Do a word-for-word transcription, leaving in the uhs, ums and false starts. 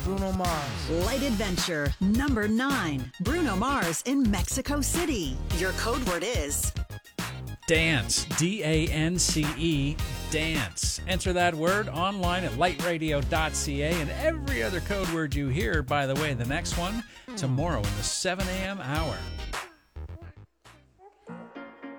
Bruno Mars. Light Adventure, number nine. Bruno Mars in Mexico City. Your code word is dance. D A N C E, dance. Enter that word online at light radio dot c a, and every other code word you hear, by the way, the next one tomorrow in the seven a.m. hour.